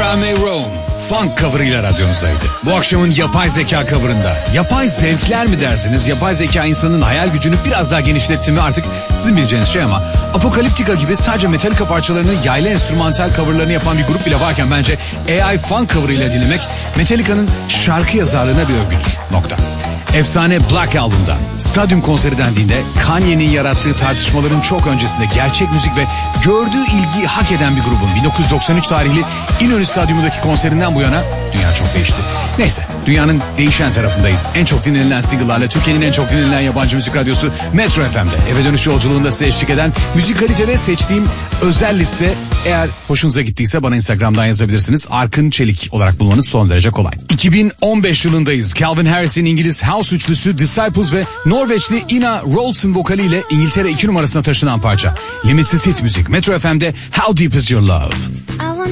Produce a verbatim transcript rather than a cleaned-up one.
Ella Mai Rome funk cover'ıyla radyonuzdaydı. Bu akşamın yapay zeka cover'ında. Yapay zevkler mi dersiniz? Yapay zeka insanın hayal gücünü biraz daha genişletti mi artık sizin bileceğiniz şey ama Apocalyptica gibi sadece Metallica parçalarını yaylı enstrümantal cover'larını yapan bir grup bile varken bence A I funk cover'ıyla dinlemek Metallica'nın şarkı yazarlığına bir övgüdür. Nokta. Efsane Black Album'da stadyum konseri dendiğinde Kanye'nin yarattığı tartışmaların çok öncesinde gerçek müzik ve gördüğü ilgiyi hak eden bir grubun bin dokuz yüz doksan üç tarihli İnönü Stadyumundaki konserinden bu yana dünya çok değişti. Neyse, dünyanın değişen tarafındayız. En çok dinlenilen single'larla Türkiye'nin en çok dinlenilen yabancı müzik radyosu Metro F M'de. Eve dönüş yolculuğunda size eşlik eden müzikalitede seçtiğim özel liste, eğer hoşunuza gittiyse bana Instagram'dan yazabilirsiniz. Arkın Çelik olarak bulmanız son derece kolay. iki bin on beş yılındayız. Calvin Harris'in İngiliz House üçlüsü Disciples ve Norveçli Ina Wroldsen vokaliyle İngiltere iki numarasına taşınan parça. Limitsiz hit müzik Metro F M'de How Deep Is Your Love?